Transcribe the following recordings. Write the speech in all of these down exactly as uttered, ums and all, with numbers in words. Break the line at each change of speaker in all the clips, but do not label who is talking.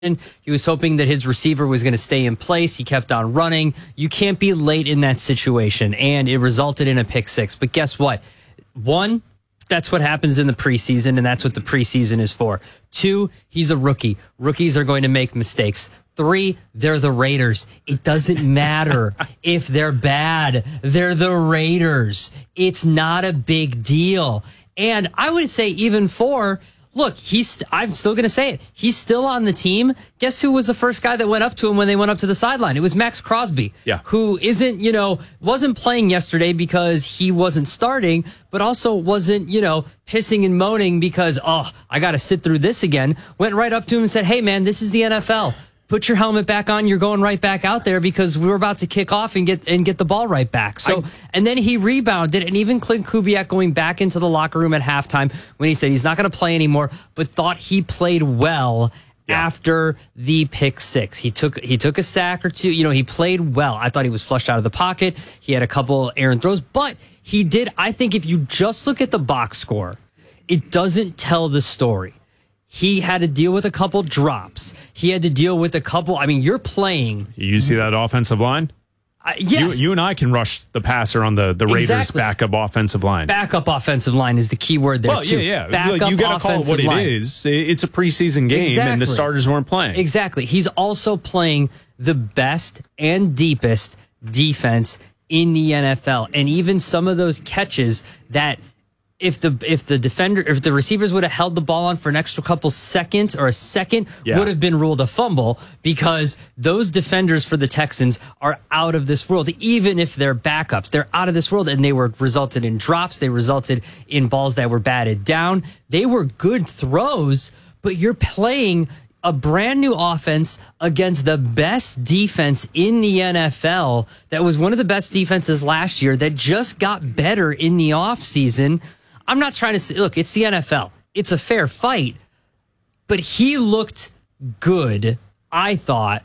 He was hoping that his receiver was going to stay in place. He kept on running. You can't be late in that situation, and it resulted in a pick six. But guess what? One, that's what happens in the preseason, and that's what the preseason is for. Two, he's a rookie. Rookies are going to make mistakes. Three, they're the Raiders. It doesn't matter if they're bad. They're the Raiders. It's not a big deal. And I would say even four, look, he's, I'm still going to say it. He's still on the team. Guess who was the first guy that went up to him when they went up to the sideline? It was Max Crosby,
yeah.
who isn't, you know, wasn't playing yesterday because he wasn't starting, but also wasn't, you know, pissing and moaning because, oh, I got to sit through this again. Went right up to him and said, hey, man, this is the N F L. Put your helmet back on. You're going right back out there because we're about to kick off and get and get the ball right back. So, I, and then he rebounded, and even Clint Kubiak going back into the locker room at halftime when he said he's not going to play anymore, but thought he played well yeah. after the pick six. He took he took a sack or two. You know, he played well. I thought he was flushed out of the pocket. He had a couple errant throws, but he did. I think if you just look at the box score, it doesn't tell the story. He had to deal with a couple drops. He had to deal with a couple. I mean, you're playing.
You see that offensive line?
Uh, yes.
You, you and I can rush the passer on the, the Raiders'
exactly.
backup offensive line.
Backup offensive line is the key word there,
well,
too.
yeah, yeah.
Backup
you got to call it what
line.
it is. It's a preseason game,
exactly.
and the starters weren't playing.
Exactly. He's also playing the best and deepest defense in the N F L. And even some of those catches that If the if the defender if the receivers would have held the ball on for an extra couple seconds or a second
yeah.
would have been ruled a fumble because those defenders for the Texans are out of this world. Even if they're backups, they're out of this world, and they were resulted in drops. They resulted in balls that were batted down. They were good throws, but you're playing a brand new offense against the best defense in the N F L. That was one of the best defenses last year that just got better in the offseason. I'm not trying to say, look, it's the N F L. It's a fair fight, but he looked good, I thought,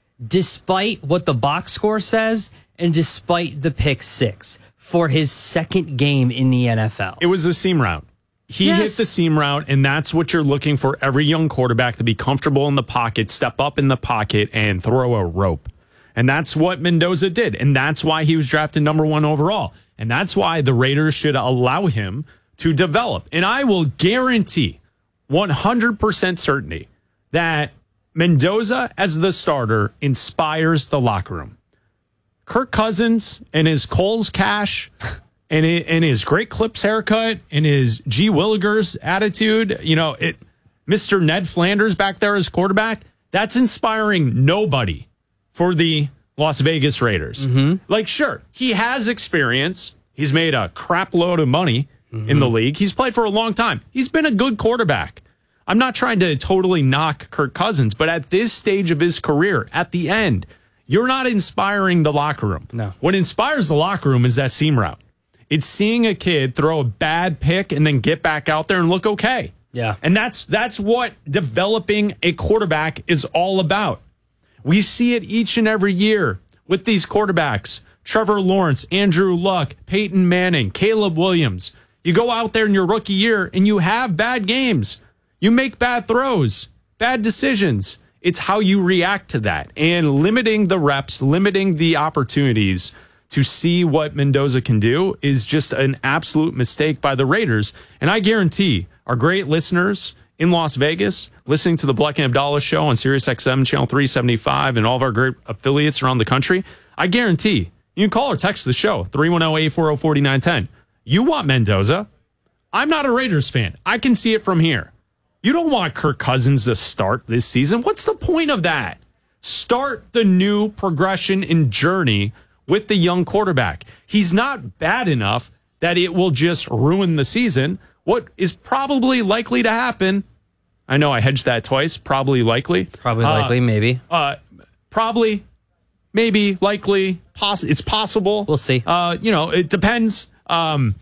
despite what the box score says and despite the pick six for his second game in the N F L.
It was the seam route. He yes. hit the seam route, and that's what you're looking for every young quarterback, to be comfortable in the pocket, step up in the pocket, and throw a rope. And that's what Mendoza did, and that's why he was drafted number one overall. And that's why the Raiders should allow him to develop. And I will guarantee one hundred percent certainty that Mendoza as the starter inspires the locker room. Kirk Cousins and his Kohl's cash and, it, and his great clips haircut and his G. Willigers attitude, you know, it, Mister Ned Flanders back there as quarterback, that's inspiring nobody for the Las Vegas Raiders.
Mm-hmm.
Like, sure, he has experience. He's made a crap load of money mm-hmm. in the league. He's played for a long time. He's been a good quarterback. I'm not trying to totally knock Kirk Cousins, but at this stage of his career, at the end, you're not inspiring the locker room.
No.
What inspires the locker room is that seam route. It's seeing a kid throw a bad pick and then get back out there and look okay.
Yeah.
And that's that's what developing a quarterback is all about. We see it each and every year with these quarterbacks. Trevor Lawrence, Andrew Luck, Peyton Manning, Caleb Williams. You go out there in your rookie year and you have bad games. You make bad throws, bad decisions. It's how you react to that. And limiting the reps, limiting the opportunities to see what Mendoza can do is just an absolute mistake by the Raiders. And I guarantee our great listeners in Las Vegas, listening to the Black and Abdallah show on Sirius X M Channel three seventy-five and all of our great affiliates around the country, I guarantee you can call or text the show, three one zero, eight four zero, four nine one zero. You want Mendoza. I'm not a Raiders fan. I can see it from here. You don't want Kirk Cousins to start this season. What's the point of that? Start the new progression and journey with the young quarterback. He's not bad enough that it will just ruin the season. What is probably likely to happen, I know I hedged that twice, probably likely.
Probably likely,
uh,
maybe.
Uh, probably, maybe, likely, poss- it's possible.
We'll see.
Uh, you know, it depends. Um,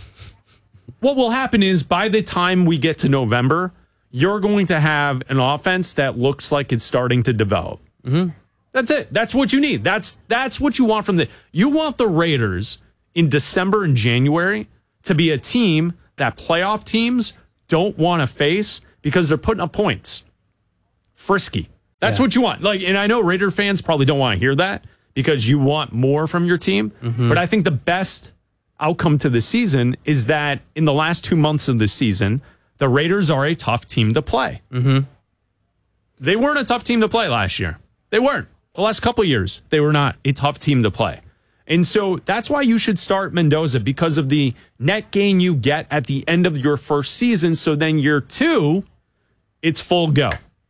what will happen is by the time we get to November, you're going to have an offense that looks like it's starting to develop.
Mm-hmm.
That's it. That's what you need. That's that's what you want from the. You want the Raiders in December and January to be a team that playoff teams don't want to face because they're putting up points. Frisky. That's
Yeah.
what you want. Like, and I know Raider fans probably don't want to hear that because you want more from your team. Mm-hmm. But I think the best outcome to the season is that in the last two months of the season, the Raiders are a tough team to play.
Mm-hmm.
They weren't a tough team to play last year. They weren't. The last couple of years, they were not a tough team to play. And so that's why you should start Mendoza, because of the net gain you get at the end of your first season. So then year two, it's full go.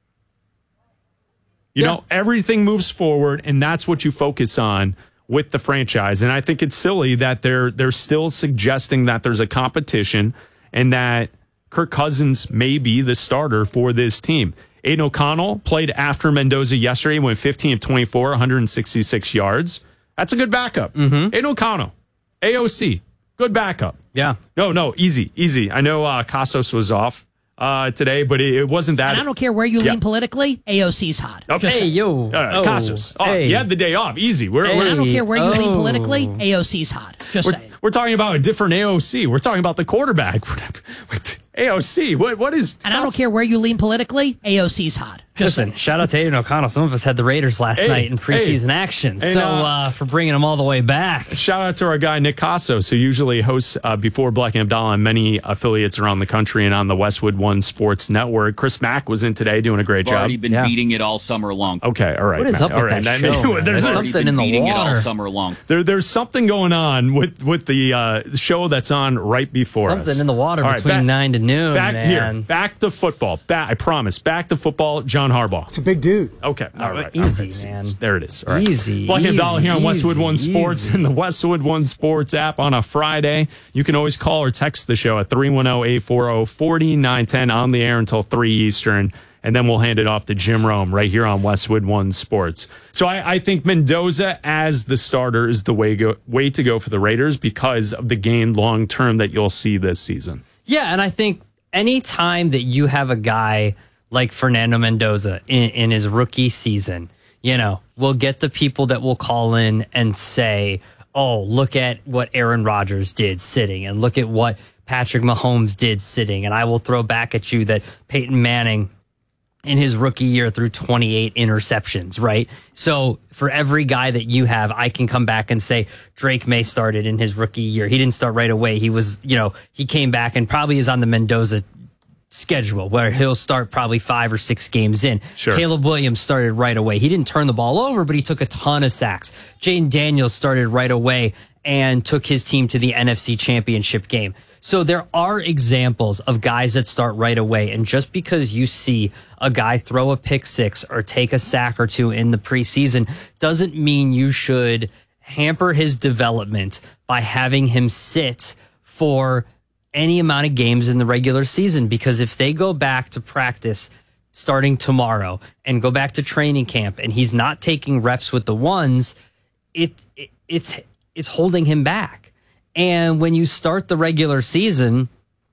You
Yeah.
know, everything moves forward, and that's what you focus on with the franchise. And I think it's silly that they're they're still suggesting that there's a competition and that Kirk Cousins may be the starter for this team. Aiden O'Connell played after Mendoza yesterday, went fifteen of twenty-four, one hundred sixty-six yards. That's a good backup. Mm-hmm. Aiden O'Connell, A O C, good backup.
Yeah.
No, no, easy, easy. I know uh, Casas was off uh, today, but it, it wasn't that.
And I don't care where you
Yeah.
lean politically, A O C's hot.
Okay.
Just
Hey,
saying.
yo.
Uh,
oh,
Casas. Oh,
hey.
you had the day off. Easy. We're,
Hey.
we're,
I don't care where you lean
Oh.
politically, A O C's hot. Just
We're,
saying.
we're talking about a different A O C. We're talking about the quarterback. With A O C. What what is?
And I don't care where you lean politically, A O C's hot. Just
Listen,
saying.
shout out to Aiden O'Connell. Some of us had the Raiders last
Hey,
night in preseason
hey.
action.
And,
so
uh,
uh, for bringing them all the way back.
Shout out to our guy Nick Casas, who usually hosts uh, Before Black and Abdallah on many affiliates around the country and on the Westwood One Sports Network. Chris Mack was in today doing a great
I've
job.
already been
Yeah.
beating it all summer long.
Okay, all right.
What is
Matt.
up with
all right.
that
I
show,
mean,
man?
there's,
There's
I've already
something
been
in the
beating it
water.
all summer long.
there, there's something going on with with the uh, show that's on right before us.
Something in the water
All right,
between
back-
nine to noon,
Back
man.
here, back to football. Back, I promise. Back to football. John Harbaugh.
It's a big dude.
Okay, all right.
easy,
Okay.
man.
There it is. All right.
Easy,
Black and Abdallah here on
easy,
Westwood One
easy,
Sports
easy.
and the Westwood One Sports app on a Friday. You can always call or text the show at three one zero, eight four zero, four nine one zero on the air until three Eastern. And then we'll hand it off to Jim Rome right here on Westwood One Sports. So I, I think Mendoza as the starter is the way go way to go for the Raiders because of the gain long term that you'll see this season.
Yeah, and I think any time that you have a guy like Fernando Mendoza in, in his rookie season, you know, we'll get the people that will call in and say, oh, look at what Aaron Rodgers did sitting and look at what Patrick Mahomes did sitting. And I will throw back at you that Peyton Manning in his rookie year threw twenty-eight interceptions, right? So for every guy that you have, I can come back and say Drake May started in his rookie year. He didn't start right away. He was, you know, he came back and probably is on the Mendoza schedule where he'll start probably five or six games in.
Sure.
Caleb Williams started right away. He didn't turn the ball over, but he took a ton of sacks. Jaden Daniels started right away and took his team to the N F C Championship game. So there are examples of guys that start right away. And just because you see a guy throw a pick six or take a sack or two in the preseason doesn't mean you should hamper his development by having him sit for any amount of games in the regular season. Because if they go back to practice starting tomorrow and go back to training camp and he's not taking reps with the ones, it, it it's it's holding him back. And when you start the regular season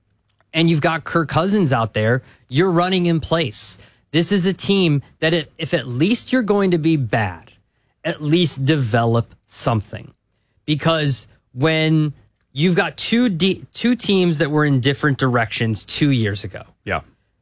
and you've got Kirk Cousins out there, you're running in place. This is a team that if, if at least you're going to be bad, at least develop something. Because when you've got two de- two teams that were in different directions two years ago.
Yeah.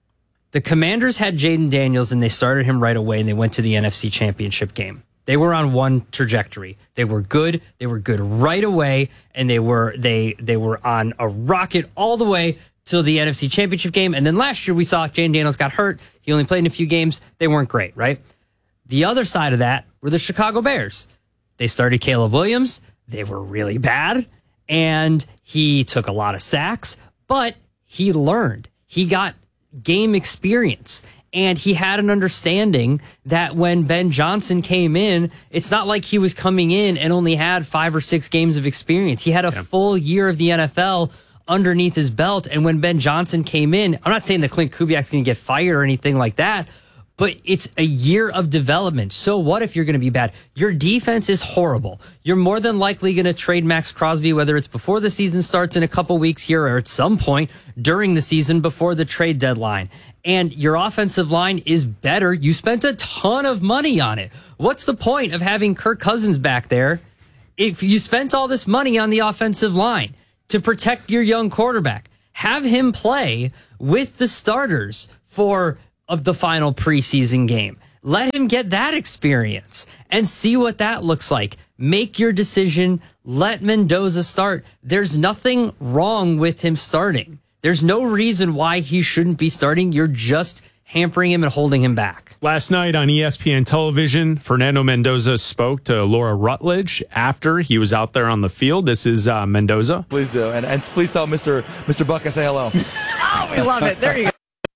The Commanders had Jaden Daniels and they started him right away and they went to the N F C Championship game. They were on one trajectory. They were good. They were good right away, and they were they they were on a rocket all the way till the N F C Championship game. And then last year we saw Jaden Daniels got hurt. He only played in a few games. They weren't great, right? The other side of that were the Chicago Bears. They started Caleb Williams. They were really bad, and he took a lot of sacks, but he learned. He got game experience. And he had an understanding that when Ben Johnson came in, it's not like he was coming in and only had five or six games of experience. He had a
Yeah.
full year of the N F L underneath his belt. And when Ben Johnson came in, I'm not saying that Clint Kubiak's going to get fired or anything like that, but it's a year of development. So what if you're going to be bad? Your defense is horrible. You're more than likely going to trade Max Crosby, whether it's before the season starts in a couple weeks here or at some point during the season before the trade deadline. And your offensive line is better. You spent a ton of money on it. What's the point of having Kirk Cousins back there if you spent all this money on the offensive line to protect your young quarterback? Have him play with the starters for of the final preseason game. Let him get that experience and see what that looks like. Make your decision. Let Mendoza start. There's nothing wrong with him starting. There's no reason why he shouldn't be starting. You're just hampering him and holding him back.
Last night on E S P N television, Fernando Mendoza spoke to Laura Rutledge after he was out there on the field. This is uh, Mendoza.
Please do. And, and please tell Mister Mister Buck I say hello.
Oh, we love it. There you go.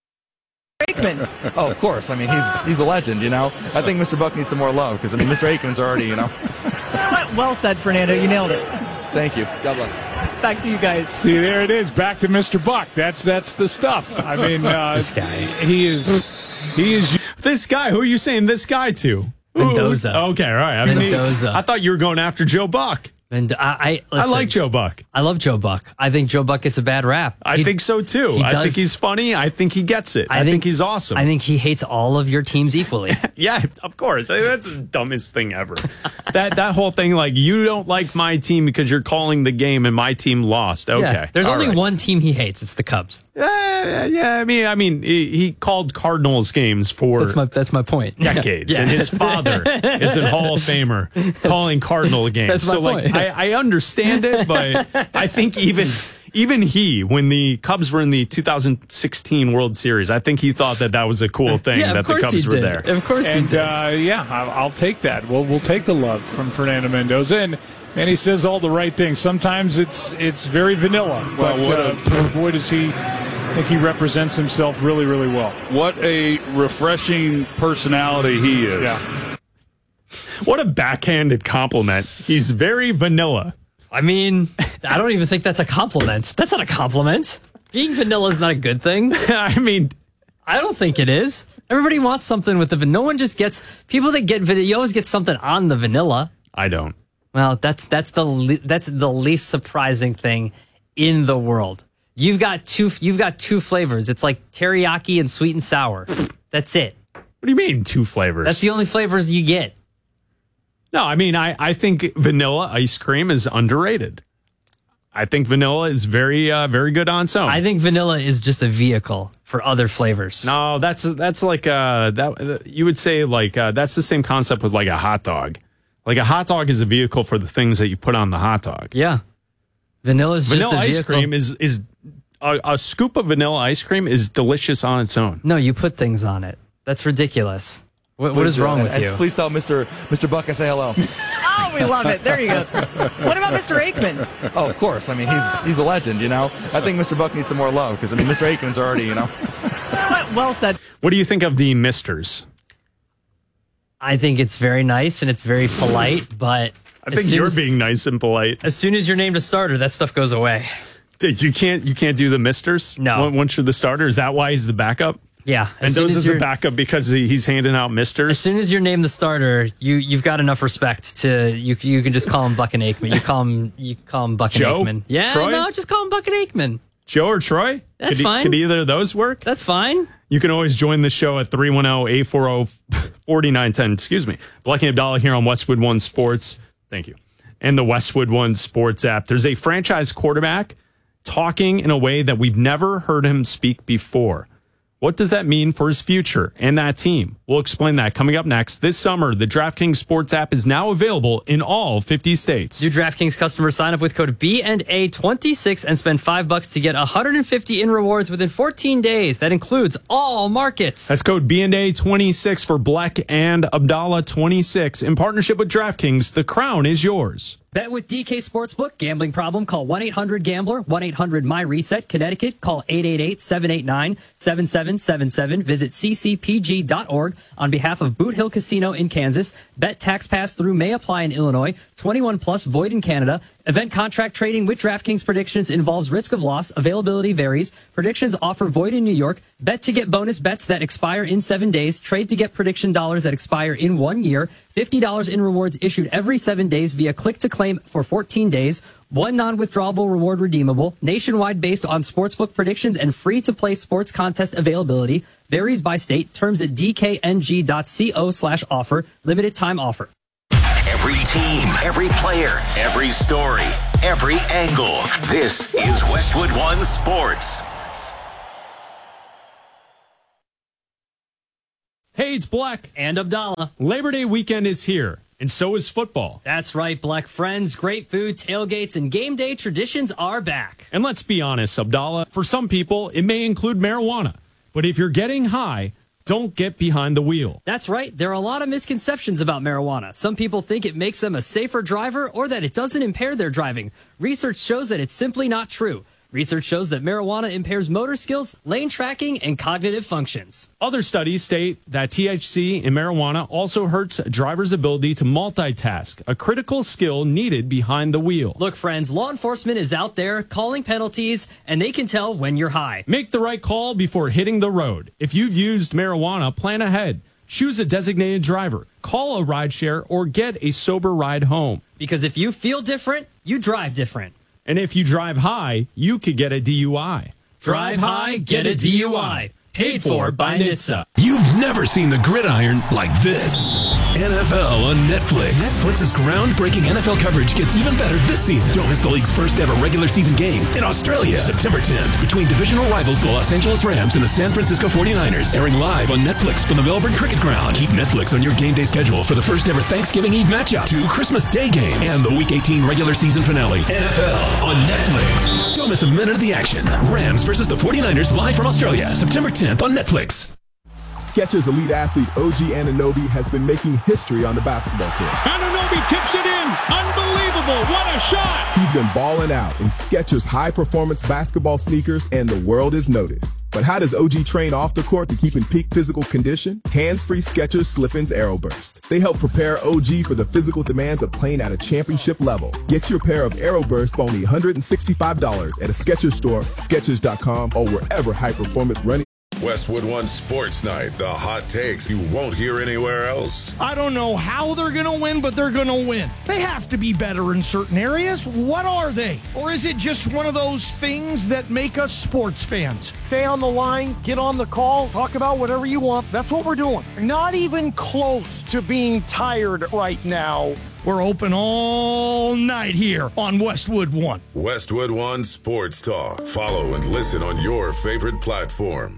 Aikman.
Oh, of course. I mean, he's he's a legend, you know. I think Mister Buck needs some more love because, I mean, Mister Aikman's already, you know.
Well said, Fernando. You nailed it.
Thank you. God bless.
Back to you guys.
See, there it is. Back to Mister Buck. That's that's the stuff. I mean, uh,
This guy.
he is he is.
This guy, who are you saying this guy to?
Mendoza.
Ooh, okay, all right. I, was-
Mendoza.
I thought you were going after Joe Buck.
And I, I, listen,
I like Joe Buck.
I love Joe Buck. I think Joe Buck gets a bad rap.
I
He-
think so too.
he
I
does-
think he's funny. I think he gets it. I, think, he's awesome.
I think he hates all of your teams equally.
yeah, of course. That's the dumbest thing ever. that that whole thing, like, you don't like my team because you're calling the game and my team lost. Okay.
Yeah, there's
All
only
right.
one team he hates. It's the Cubs.
Yeah, yeah. I mean, I mean, he, he called Cardinals games for
That's my that's my point.
decades,
Yeah.
and his father is a Hall of Famer calling Cardinal games.
That's my
so, like,
point.
I, I understand it, but I think even even he, when the Cubs were in the two thousand sixteen World Series, I think he thought that that was a cool thing
Yeah,
that
of
the
course
Cubs
he
were
did.
there.
Of course he
And
did.
uh, yeah, I'll, I'll take that. We'll we'll take the love from Fernando Mendoza, and, and he says all the right things. Sometimes it's it's very vanilla,
Well,
but
what
uh, boy does he. I think he represents himself really, really well.
What a refreshing personality he is.
Yeah.
What a backhanded compliment. He's very vanilla.
I mean, I don't even think that's a compliment. That's not a compliment. Being vanilla is not a good thing.
I mean,
I don't think it is. Everybody wants something with the vanilla. No one just gets people that get vanilla. You always get something on the vanilla.
I don't.
Well, that's that's the le- that's the least surprising thing in the world. You've got two. You've got two flavors. It's like teriyaki and sweet and sour. That's it.
What do you mean, two flavors?
That's the only flavors you get.
No, I mean, I, I think vanilla ice cream is underrated. I think vanilla is very, uh, very good on its own.
I think vanilla is just a vehicle for other flavors.
no, that's that's like uh, that. You would say like uh, that's the same concept with like a hot dog. Like a hot dog is a vehicle for the things that you put on the hot dog.
Yeah, vanilla is
Vanilla
just a
ice
vehicle.
cream is is a, a scoop of vanilla ice cream is delicious on its own.
No, you put things on it. That's ridiculous. What, what
Please
is
do.
wrong
and,
with
and
you?
please tell Mister Mister Buck I say hello.
Oh, we love it. There you go. What about Mister Aikman?
Oh, of course. I mean, he's he's a legend, you know. I think Mister Buck needs some more love because, I mean, Mister Aikman's already, you know.
Well said.
What do you think of the Misters?
I think it's very nice and it's very polite, but
I
as
think
soon
you're
as,
being nice and polite.
as soon as you're named a starter, that stuff goes away.
Dude, you can't you can't do the Misters.
No.
Once you're the starter, is that why he's the backup?
Yeah,
And
as soon
those
as
is the
you're
backup because he- he's handing out
as
Misters.
soon as you're named the starter, you you've got enough respect to you. You can just call him Buck and Aikman. You call him you call him Buck and
Joe?
Aikman. Yeah,
Troy?
no, just call him Buck and Aikman.
Joe or Troy?
That's
could,
fine.
Could either of those work?
That's fine.
You can always join the show at three one zero, eight four zero, four nine one zero. Excuse me. Black and Abdallah here on Westwood One Sports. Thank you. And the Westwood One Sports app. There's a franchise quarterback talking in a way that we've never heard him speak before. What does that mean for his future and that team? We'll explain that coming up next. This summer, the DraftKings Sports app is now available in all fifty states.
New DraftKings customers sign up with code B and A twenty-six and spend five bucks to get one hundred fifty in rewards within fourteen days. That includes all markets.
That's code B and A twenty-six for Black and Abdallah twenty-six. In partnership with DraftKings, the crown is yours.
Bet with D K Sportsbook. Gambling problem? Call one eight hundred gambler. one eight hundred my reset. Connecticut. Call eight eight eight, seven eight nine, seven seven seven seven. Visit c c p g dot org on behalf of Boot Hill Casino in Kansas. Bet tax pass through may apply in Illinois. twenty-one plus void in Canada. Event contract trading with DraftKings predictions involves risk of loss. Availability varies. Predictions offer void in New York. Bet to get bonus bets that expire in seven days. Trade to get prediction dollars that expire in one year. fifty dollars in rewards issued every seven days via click to claim for fourteen days. One non-withdrawable reward redeemable. Nationwide based on sportsbook predictions and free-to-play sports contest availability. Varies by state. Terms at d k n g dot co slash offer. Limited time offer.
Every team, every player, every story, every angle. This is Westwood One Sports.
Hey, it's Black.
And Abdallah.
Labor Day weekend is here, and so is football.
That's right, Black friends. Great food, tailgates, and game day traditions are back.
And let's be honest, Abdallah, for some people, it may include marijuana. But if you're getting high, don't get behind the wheel.
That's right. There are a lot of misconceptions about marijuana. Some people think it makes them a safer driver or that it doesn't impair their driving. Research shows that it's simply not true. Research shows that marijuana impairs motor skills, lane tracking, and cognitive functions.
Other studies state that T H C in marijuana also hurts drivers' ability to multitask, a critical skill needed behind the wheel.
Look, friends, law enforcement is out there calling penalties, and they can tell when you're high.
Make the right call before hitting the road. If you've used marijuana, plan ahead. Choose a designated driver, call a rideshare, or get a sober ride home.
Because if you feel different, you drive different.
And if you drive high, you could get a D U I.
Drive high, get a D U I. Paid for by N H T S A.
You've never seen the gridiron like this. N F L on Netflix. Netflix's groundbreaking N F L coverage gets even better this season. Don't miss the league's first ever regular season game in Australia, September tenth, between divisional rivals the Los Angeles Rams and the San Francisco forty-niners. Airing live on Netflix from the Melbourne Cricket Ground. Keep Netflix on your game day schedule for the first ever Thanksgiving Eve matchup, two Christmas Day games, and the Week eighteen regular season finale. N F L on Netflix. Don't miss a minute of the action. Rams versus the forty-niners live from Australia, September tenth on Netflix.
Skechers elite athlete O G Anunoby has been making history on the basketball court.
Anunoby tips it in. Unbelievable. What a shot.
He's been balling out in Skechers high-performance basketball sneakers, and the world has noticed. But how does O G train off the court to keep in peak physical condition? Hands-free Skechers Slip-ins Aeroburst. They help prepare O G for the physical demands of playing at a championship level. Get your pair of Aeroburst for only one hundred sixty-five dollars at a Skechers store, Skechers dot com, or wherever high-performance running.
Westwood One Sports Night, the hot takes you won't hear anywhere else.
I don't know how they're going to win, but they're going to win. They have to be better in certain areas. What are they? Or is it just one of those things that make us sports fans? Stay on the line, get on the call, talk about whatever you want. That's what we're doing. Not even close to being tired right now. We're open all night here on Westwood One.
Westwood One Sports Talk. Follow and listen on your favorite platform.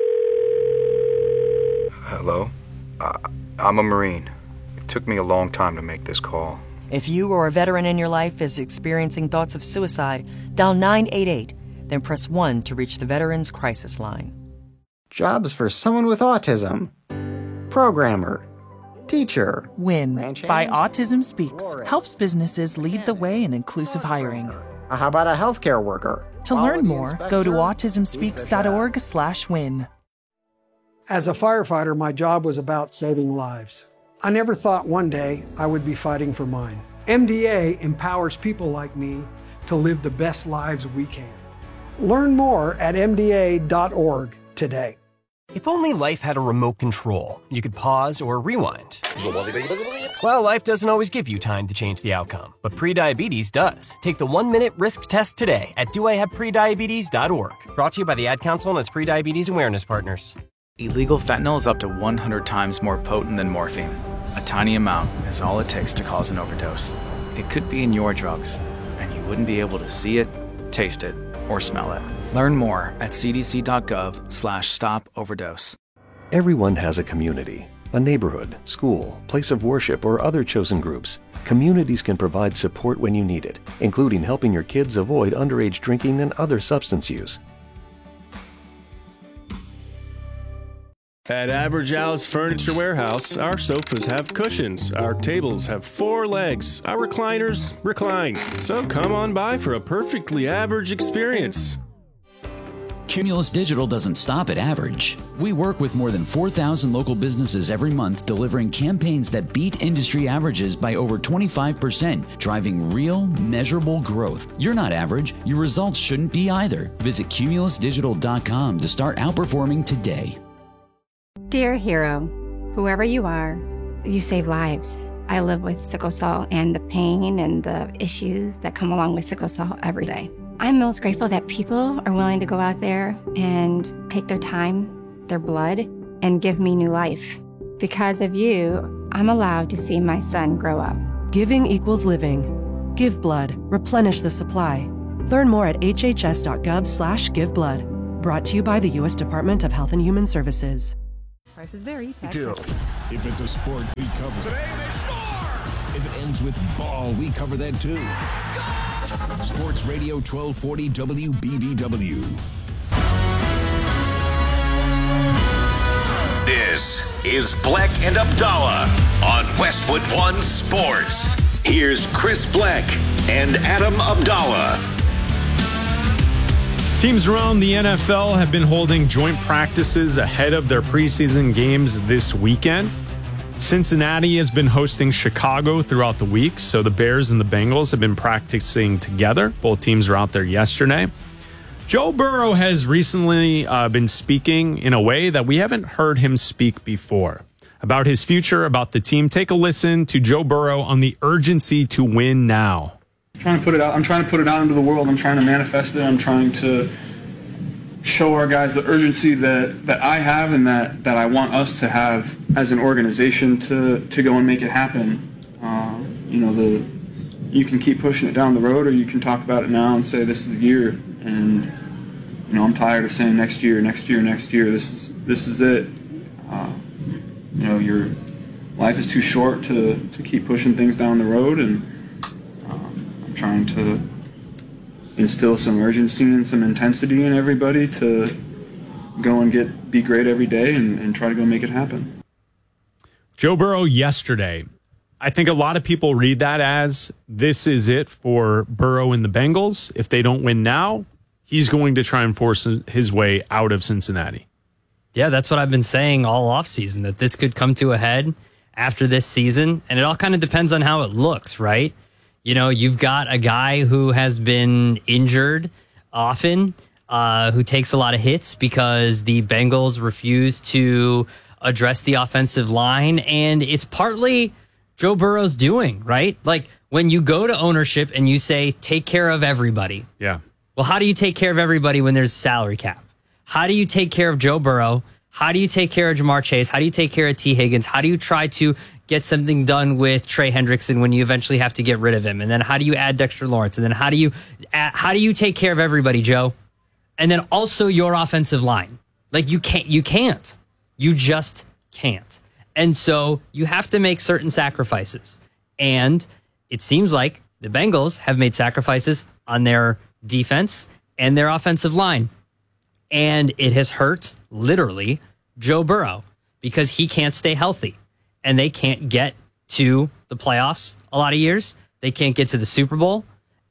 Hello? Uh, I'm a Marine. It took me a long time to make this call.
If you or a veteran in your life is experiencing thoughts of suicide, dial nine eight eight, then press one to reach the Veterans Crisis Line.
Jobs for someone with autism. Programmer. Teacher.
WIN by Autism Speaks helps businesses lead the way in inclusive hiring.
Uh, how about a healthcare worker?
To learn more, go to autism speaks dot org slash win.
As a firefighter, my job was about saving lives. I never thought one day I would be fighting for mine. M D A empowers people like me to live the best lives we can. Learn more at M D A dot org today.
If only life had a remote control, you could pause or rewind. Well, life doesn't always give you time to change the outcome, but prediabetes does. Take the one-minute risk test today at do I have prediabetes dot org. Brought to you by the Ad Council and its Prediabetes Awareness Partners.
Illegal fentanyl is up to one hundred times more potent than morphine. A tiny amount is all it takes to cause an overdose. It could be in your drugs, and you wouldn't be able to see it, taste it, or smell it. Learn more at c d c dot gov slash stop overdose.
Everyone has a community, a neighborhood, school, place of worship, or other chosen groups. Communities can provide support when you need it, including helping your kids avoid underage drinking and other substance use.
At Average Al's Furniture Warehouse, our sofas have cushions, our tables have four legs, our recliners recline. So come on by for a perfectly average experience.
Cumulus Digital doesn't stop at average. We work with more than four thousand local businesses every month, delivering campaigns that beat industry averages by over twenty-five percent, driving real, measurable growth. You're not average. Your results shouldn't be either. Visit cumulus digital dot com to start outperforming today.
Dear hero, whoever you are, you save lives. I live with sickle cell and the pain and the issues that come along with sickle cell every day. I'm most grateful that people are willing to go out there and take their time, their blood, and give me new life. Because of you, I'm allowed to see my son grow up.
Giving equals living. Give blood. Replenish the supply. Learn more at h h s dot gov slash give blood. Brought to you by the U S Department of Health and Human Services.
Prices vary. Tax
Do.
extra.
If it's a sport, we cover Today they score! If it ends with ball, we cover that too. Score! Sports Radio twelve forty W B B W.
This is Bleck and Abdallah on Westwood One Sports. Here's Chris Bleck and Adam Abdallah.
Teams around the N F L have been holding joint practices ahead of their preseason games this weekend. Cincinnati has been hosting Chicago throughout the week, so the Bears and the Bengals have been practicing together. Both teams were out there yesterday. Joe Burrow has recently uh, been speaking in a way that we haven't heard him speak before about his future, about the team. Take a listen to Joe Burrow on the urgency to win now.
I'm trying to put it out. I'm trying to put it out into the world. I'm trying to manifest it. I'm trying to show our guys the urgency that, that I have and that, that I want us to have as an organization to, to go and make it happen. Uh, you know, the you can keep pushing it down the road, or you can talk about it now and say this is the year. And you know, I'm tired of saying next year, next year, next year. This is this is it. Uh, you know, your life is too short to, to keep pushing things down the road, and um, I'm trying to instill some urgency and some intensity in everybody to go and get be great every day and, and try to go make it happen.
Joe Burrow yesterday. I think a lot of people read that as this is it for Burrow and the Bengals. If they don't win now, he's going to try and force his way out of Cincinnati.
Yeah, that's what I've been saying all offseason, that this could come to a head after this season. And it all kind of depends on how it looks, right? You know, you've got a guy who has been injured often, uh, who takes a lot of hits because the Bengals refuse to address the offensive line. And it's partly Joe Burrow's doing, right? Like when you go to ownership and you say, take care of everybody.
Yeah.
Well, how do you take care of everybody when there's a salary cap? How do you take care of Joe Burrow? How do you take care of Jamar Chase? How do you take care of T. Higgins? How do you try to get something done with Trey Hendrickson when you eventually have to get rid of him? And then how do you add Dexter Lawrence? And then how do you how do you take care of everybody, Joe? And then also your offensive line. Like you can't you can't. You just can't. And so you have to make certain sacrifices. And it seems like the Bengals have made sacrifices on their defense and their offensive line. And it has hurt, literally, Joe Burrow because he can't stay healthy. And they can't get to the playoffs a lot of years. They can't get to the Super Bowl.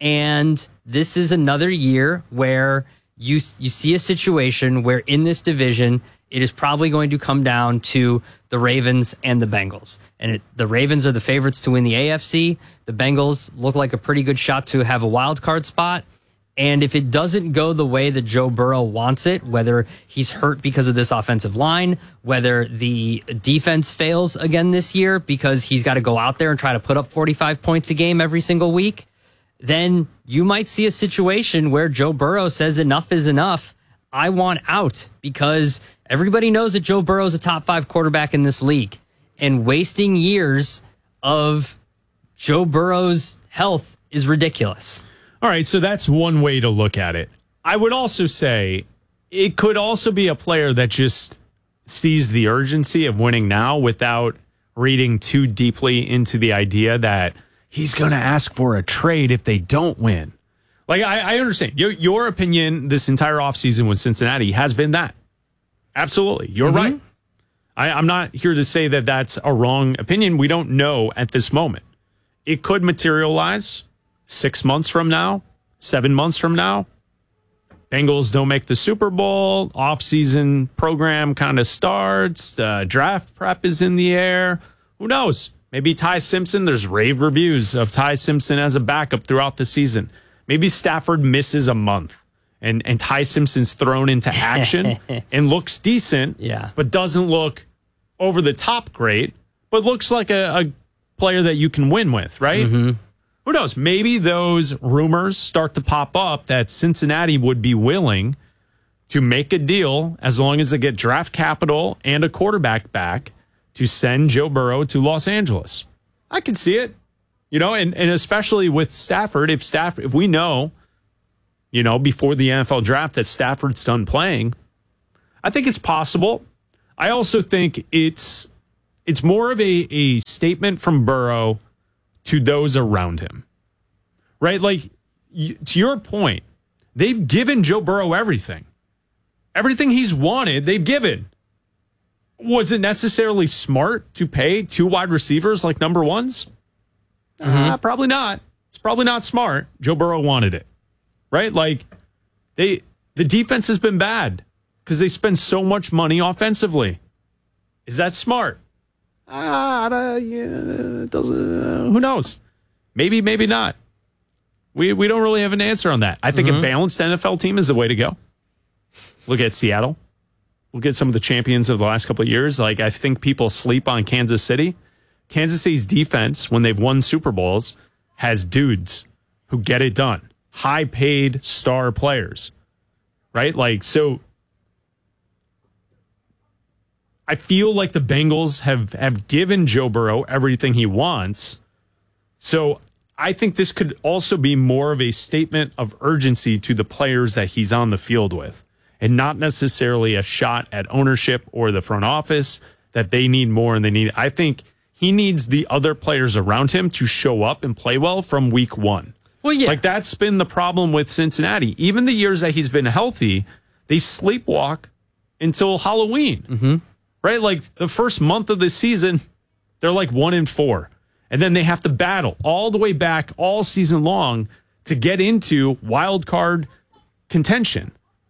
And this is another year where you you see a situation where in this division, it is probably going to come down to the Ravens and the Bengals. And it, the Ravens are the favorites to win the A F C. The Bengals look like a pretty good shot to have a wild card spot. And if it doesn't go the way that Joe Burrow wants it, whether he's hurt because of this offensive line, whether the defense fails again this year because he's got to go out there and try to put up forty-five points a game every single week, then you might see a situation where Joe Burrow says enough is enough. I want out, because everybody knows that Joe Burrow is a top five quarterback in this league, and wasting years of Joe Burrow's health is ridiculous.
All right, so that's one way to look at it. I would also say it could also be a player that just sees the urgency of winning now without reading too deeply into the idea that he's going to ask for a trade if they don't win. Like, I, I understand. Your, your opinion this entire offseason with Cincinnati has been that. Absolutely. You're mm-hmm. right. I, I'm not here to say that that's a wrong opinion. We don't know at this moment. It could materialize six months from now, seven months from now. Bengals don't make the Super Bowl. Offseason program kind of starts. Uh, draft prep is in the air. Who knows? Maybe Ty Simpson. There's rave reviews of Ty Simpson as a backup throughout the season. Maybe Stafford misses a month and, and Ty Simpson's thrown into action and looks decent,
yeah.
but doesn't look over the top great, but looks like a, a player that you can win with, right?
Mm-hmm.
Who knows? Maybe those rumors start to pop up that Cincinnati would be willing to make a deal as long as they get draft capital and a quarterback back to send Joe Burrow to Los Angeles. I can see it. You know, and, and especially with Stafford, if Stafford, if we know, you know, before the N F L draft that Stafford's done playing, I think it's possible. I also think it's it's more of a, a statement from Burrow to those around him, right? Like, y- to your point, they've given Joe Burrow everything. Everything he's wanted, they've given. Was it necessarily smart to pay two wide receivers like number ones? Mm-hmm. Uh, probably not. It's probably not smart. Joe Burrow wanted it, right? Like, they the defense has been bad because they spend so much money offensively. Is that smart? Ah, uh, yeah, it doesn't. Uh, who knows? Maybe, maybe not. We we don't really have an answer on that. I think mm-hmm. a balanced N F L team is the way to go. Look at Seattle. Look at some of the champions of the last couple of years. Like, I think people sleep on Kansas City. Kansas City's defense, when they've won Super Bowls, has dudes who get it done. High-paid star players, right? Like, so I feel like the Bengals have, have given Joe Burrow everything he wants. So I think this could also be more of a statement of urgency to the players that he's on the field with, and not necessarily a shot at ownership or the front office that they need more and they need. I think he needs the other players around him to show up and play well from week one.
Well, yeah.
Like, that's been the problem with Cincinnati. Even the years that he's been healthy, they sleepwalk until Halloween.
Mm-hmm.
Right? Like, the first month of the season, they're like one and four. And then they have to battle all the way back all season long to get into wild card contention.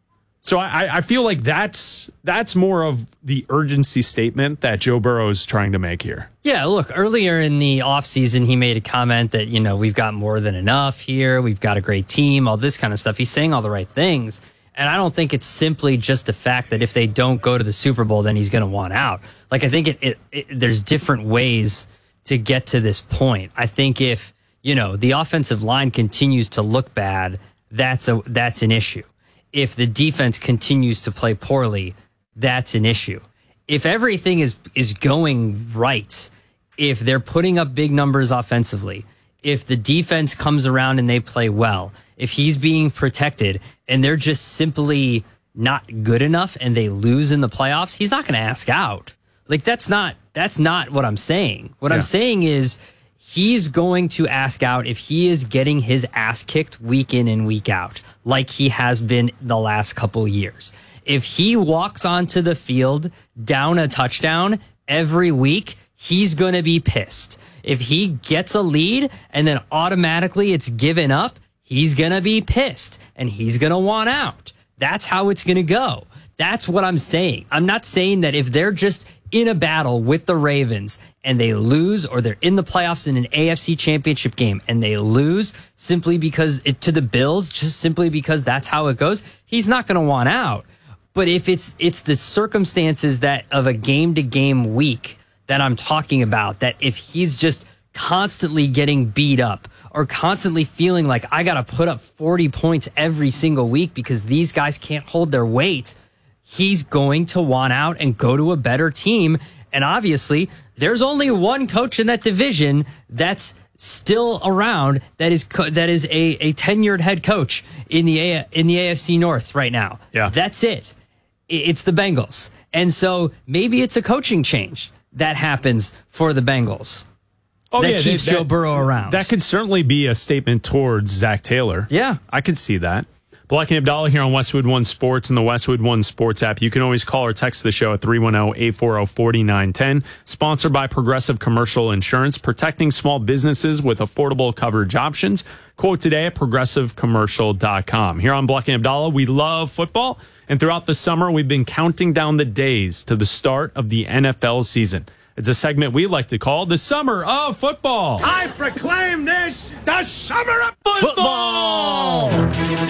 So I, I feel like that's that's more of the urgency statement that Joe Burrow is trying to make here.
Yeah, look, earlier in the offseason, he made a comment that, you know, we've got more than enough here. We've got a great team, all this kind of stuff. He's saying all the right things. And I don't think it's simply just the fact that if they don't go to the Super Bowl, then he's going to want out. Like, I think it, it, it there's different ways to get to this point. I think if, you know, the offensive line continues to look bad, that's a that's an issue. If the defense continues to play poorly, that's an issue. If everything is is going right, if they're putting up big numbers offensively, if the defense comes around and they play well, if he's being protected and they're just simply not good enough and they lose in the playoffs, he's not going to ask out. Like, that's not that's not what I'm saying. What yeah. I'm saying is he's going to ask out if he is getting his ass kicked week in and week out, like he has been the last couple years. If he walks onto the field down a touchdown every week, he's going to be pissed. If he gets a lead and then automatically it's given up, he's going to be pissed and he's going to want out. That's how it's going to go. That's what I'm saying. I'm not saying that if they're just in a battle with the Ravens and they lose, or they're in the playoffs in an A F C championship game and they lose simply because it to the Bills, just simply because that's how it goes, he's not going to want out. But if it's it's the circumstances that of a game to game week that I'm talking about, that if he's just constantly getting beat up or constantly feeling like I got to put up forty points every single week because these guys can't hold their weight, he's going to want out and go to a better team. And obviously, there's only one coach in that division that's still around that is co- that is a, a tenured head coach in the a- in the A F C North right now.
Yeah.
That's it. It's the Bengals. And so maybe it's a coaching change that happens for the Bengals.
Oh,
that
yeah,
keeps
that,
Joe Burrow around.
That could certainly be a statement towards Zach Taylor.
Yeah.
I could see that. Black and Abdallah here on Westwood One Sports and the Westwood One Sports app. You can always call or text the show at three one zero, eight four zero, four nine one zero. Sponsored by Progressive Commercial Insurance, protecting small businesses with affordable coverage options. Quote today at progressive commercial dot com. Here on Black and Abdallah, we love football. And throughout the summer, we've been counting down the days to the start of the N F L season. It's a segment we like to call the Summer of Football.
I proclaim this the Summer of
Football!
What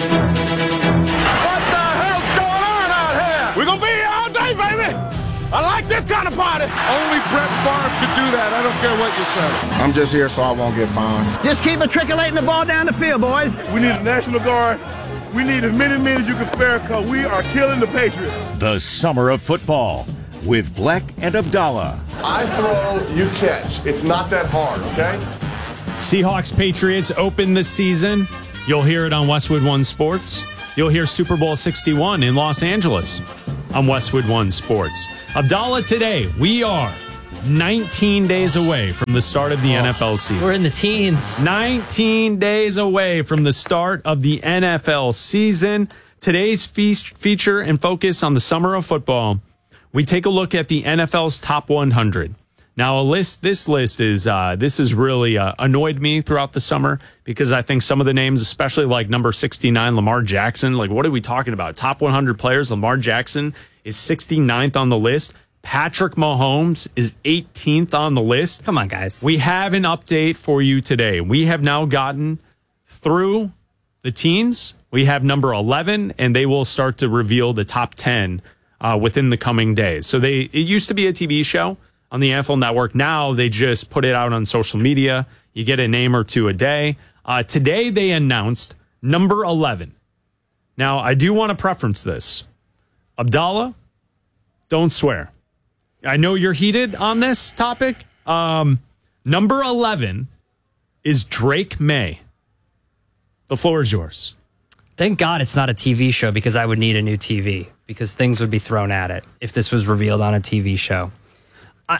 the hell's going on out here? We're going to be here all day, baby. I like this kind of party. Only Brett Favre could do that. I don't care what you say.
I'm just here so I won't get fined.
Just keep matriculating the ball down the field, boys.
We need a National Guard. We need as many men as you can spare because we are killing the Patriots.
The Summer of Football with Black and Abdallah.
I throw, you catch. It's not that hard, okay?
Seahawks Patriots open the season. You'll hear it on Westwood One Sports. You'll hear Super Bowl sixty-one in Los Angeles. on Westwood One Sports. Abdallah, today we are nineteen days away from the start of the oh, N F L season.
We're in the teens.
nineteen days away from the start of the N F L season. Today's feast, feature and focus on the summer of football. We take a look at the N F L's top one hundred. Now, a list. This list is uh, this has really uh, annoyed me throughout the summer because I think some of the names, especially like number sixty-nine, Lamar Jackson. Like, what are we talking about? Top one hundred players. Lamar Jackson is sixty-ninth on the list. Patrick Mahomes is eighteenth on the list.
Come on, guys.
We have an update for you today. We have now gotten through the teens. We have number eleven, and they will start to reveal the top ten uh, within the coming days. So they it used to be a T V show on the N F L Network. Now they just put it out on social media. You get a name or two a day. Uh, today they announced number eleven. Now, I do want to preference this. Abdallah, don't swear. I know you're heated on this topic. Um, number eleven is Drake May. The floor is yours.
Thank God it's not a T V show because I would need a new T V because things would be thrown at it if this was revealed on a T V show. I,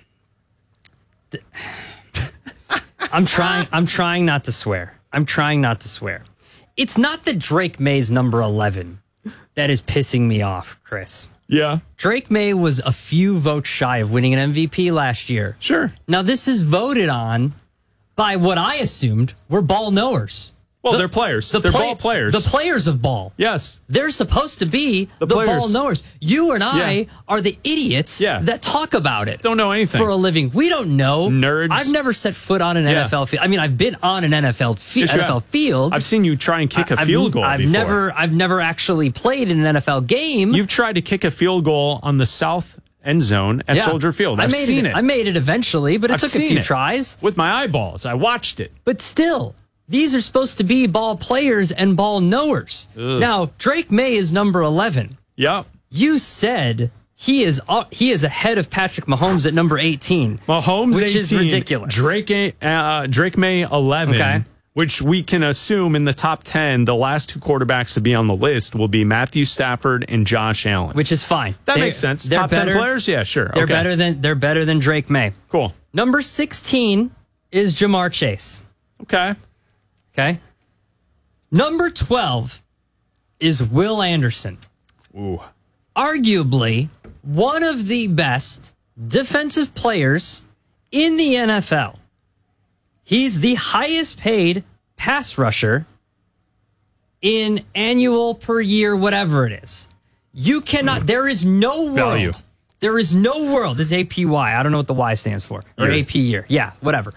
th- I'm trying. I'm trying not to swear. I'm trying not to swear. It's not that Drake May's number eleven that is pissing me off, Chris.
Yeah.
Drake May was a few votes shy of winning an M V P last year.
Sure.
Now, this is voted on by what I assumed were ball knowers.
Well,
the,
they're players.
The
they're
play,
ball players.
The players of ball.
Yes.
They're supposed to be
the,
the
players.
ball knowers. You and I
yeah.
are the idiots
yeah.
that talk about it.
Don't know anything.
For a living. We don't know.
Nerds.
I've never set foot on an
yeah.
N F L field. I mean, I've been on an N F L, fi-
yes,
N F L field.
I've seen you try and kick a
I've,
field goal
I've
before.
never, I've never actually played in an N F L game.
You've tried to kick a field goal on the south end zone at
yeah.
Soldier Field. I've
I made
seen
it,
it.
I made it eventually, but it
I've
took a few
it.
tries.
With my eyeballs. I watched it.
But still, these are supposed to be ball players and ball knowers.
Ugh.
Now, Drake May is number eleven.
Yep.
You said he is uh, he is ahead of Patrick Mahomes at number eighteen.
Mahomes
which
eighteen,
is ridiculous.
Drake uh, Drake May eleven.
Okay.
Which we can assume in the top ten, the last two quarterbacks to be on the list will be Matthew Stafford and Josh Allen.
Which is fine.
That
They're,
makes sense.
They're
top
better,
ten players? Yeah, sure.
They're
okay.
better than they're better than Drake May.
Cool.
Number sixteen is Jamar Chase.
Okay.
Okay. Number twelve is Will Anderson.
Ooh.
Arguably one of the best defensive players in the N F L. He's the highest paid pass rusher in annual per year, whatever it is. You cannot, there is no world.
Value.
There is no world. It's A P Y. I don't know what the Y stands for. Or
Year.
A P year. Yeah, whatever.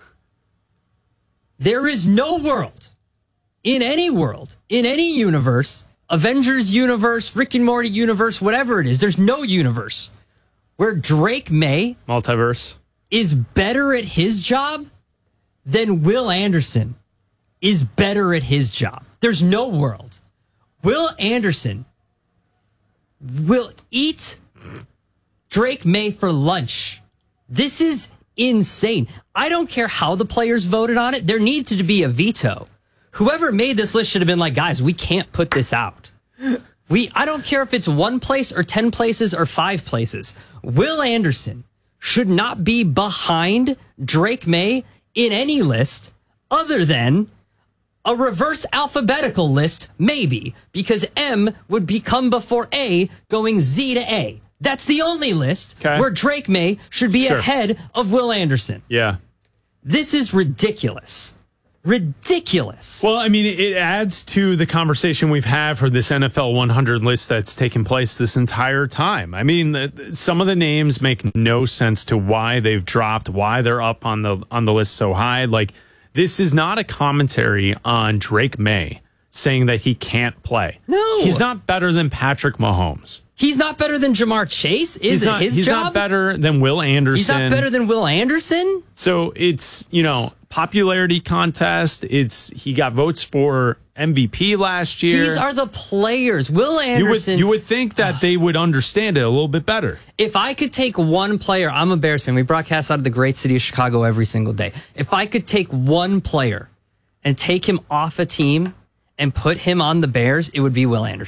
There is no world, in any world, in any universe, Avengers universe, Rick and Morty universe, whatever it is, there's no universe where Drake May
multiverse
is better at his job than Will Anderson is better at his job. There's no world. Will Anderson will eat Drake May for lunch. This is insane. I don't care how the players voted on it. There needed to be a veto. Whoever made this list should have been like, guys, we can't put this out. We, I don't care if it's one place or ten places or five places. Will Anderson should not be behind Drake May in any list other than a reverse alphabetical list, maybe, because M would become before A, going Z to A. That's the only list
okay.
where Drake May should be
sure.
ahead of Will Anderson.
Yeah.
This is ridiculous. Ridiculous.
Well, I mean, it adds to the conversation we've had for this N F L one hundred list that's taken place this entire time. I mean, the, some of the names make no sense to why they've dropped, why they're up on the on the list so high. Like, this is not a commentary on Drake May saying that he can't play.
No.
He's not better than Patrick Mahomes.
He's not better than Jamar Chase? Is
he's
it
not,
his
he's
job?
not better than Will Anderson.
He's not better than Will Anderson?
So it's, you know, popularity contest. It's he got votes for M V P last year.
These are the players. Will Anderson.
You would, you would think that they would understand it a little bit better.
If I could take one player, I'm a Bears fan. We broadcast out of the great city of Chicago every single day. If I could take one player and take him off a team and put him on the Bears, it would be Will Anderson.